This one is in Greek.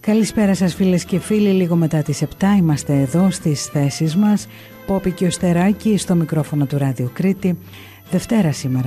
Καλησπέρα σας φίλες και φίλοι, λίγο μετά τις 7 είμαστε εδώ στις θέσεις μας. Πόπη και ο Στεράκη στο μικρόφωνο του Ράδιο Κρήτη. Δευτέρα σήμερα,